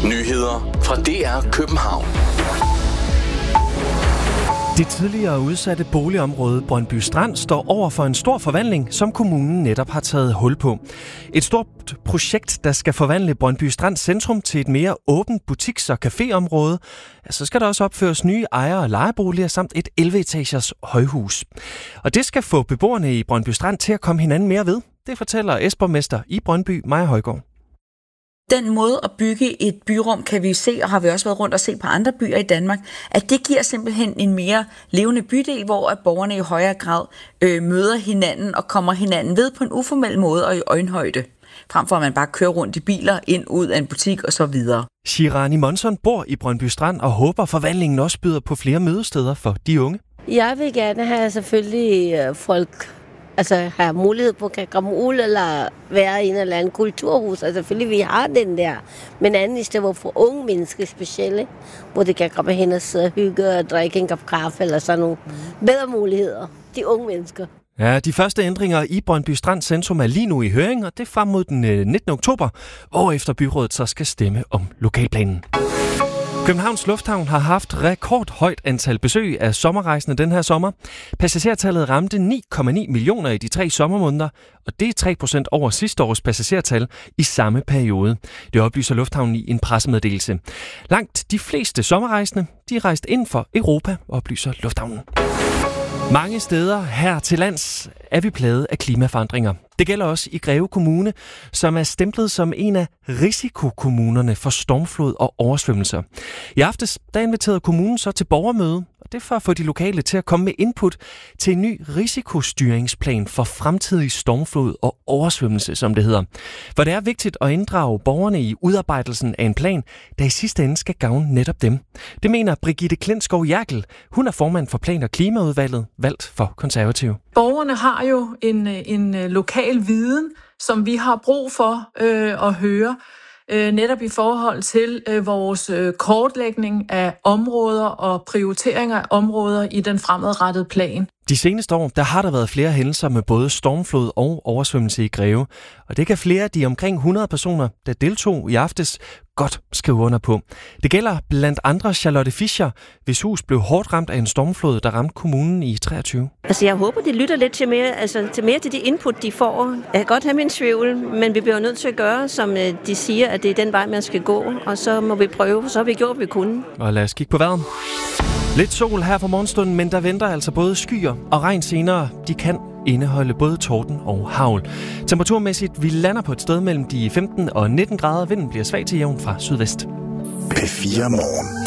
Nyheder fra DR København. Det tidligere udsatte boligområde Brøndby Strand står over for en stor forvandling, som kommunen netop har taget hul på. Et stort projekt, der skal forvandle Brøndby Strand centrum til et mere åbent butiks- og caféområde. Så skal der også opføres nye ejer- og lejeboliger samt et 11-etagers højhus. Og det skal få beboerne i Brøndby Strand til at komme hinanden mere ved. Det fortæller S-borgmester i Brøndby, Maja Højgaard. Den måde at bygge et byrum, kan vi se, og har vi også været rundt og se på andre byer i Danmark, at det giver simpelthen en mere levende bydel, hvor at borgerne i højere grad møder hinanden og kommer hinanden ved på en uformel måde og i øjenhøjde, frem for at man bare kører rundt i biler ind ud af en butik og så videre. Shirani Monson bor i Brøndby Strand og håber, forvandlingen også byder på flere mødesteder for de unge. Jeg vil gerne have selvfølgelig folk have mulighed på at komme ud eller være i en eller anden kulturhus. Selvfølgelig, vi har den der. Men anden i stedet for unge mennesker specielle, hvor de kan komme hen og sidde og hygge og drikke en kop kaffe eller sådan nogle bedre muligheder. De unge mennesker. Ja, de første ændringer i Brøndby Strand centrum er lige nu i høring, og det er frem mod den 19. oktober, hvorefter byrådet så skal stemme om lokalplanen. Københavns Lufthavn har haft rekordhøjt antal besøg af sommerrejsende den her sommer. Passagertallet ramte 9,9 millioner i de 3 sommermåneder, og det er 3% over sidste års passagertal i samme periode. Det oplyser Lufthavnen i en pressemeddelelse. Langt de fleste sommerrejsende, de er rejst ind for Europa, oplyser Lufthavnen. Mange steder her til lands er vi plaget af klimaforandringer. Det gælder også i Greve Kommune, som er stemplet som en af risikokommunerne for stormflod og oversvømmelser. I aftes der inviterede kommunen så til borgermøde, og det er for at få de lokale til at komme med input til en ny risikostyringsplan for fremtidig stormflod og oversvømmelse, som det hedder. For det er vigtigt at inddrage borgerne i udarbejdelsen af en plan, der i sidste ende skal gavne netop dem. Det mener Brigitte Klintskov Jerkel. Hun er formand for Plan- og Klimaudvalget, valgt for Konservative. Borgerne har jo en lokal viden, som vi har brug for at høre, netop i forhold til vores kortlægning af områder og prioriteringer af områder i den fremadrettede plan. De seneste år, der har der været flere hændelser med både stormflod og oversvømmelse i Greve. Og det kan flere af de omkring 100 personer, der deltog i aftes, godt skrive under på. Det gælder blandt andre Charlotte Fischer, hvis hus blev hårdt ramt af en stormflod, der ramte kommunen i 23. Jeg håber, de lytter lidt til mere til de input, de får. Jeg kan godt have min tvivl, men vi bliver nødt til at gøre, som de siger, at det er den vej, man skal gå. Og så må vi prøve, så har vi gjort, hvad vi kunne. Og lad os kigge på vejret. Lidt sol her for morgenstunden, men der venter altså både skyer og regn senere. De kan indeholde både torden og hagl. Temperaturmæssigt, vi lander på et sted mellem de 15 og 19 grader. Vinden bliver svag til jævn fra sydvest. P4 Morgen.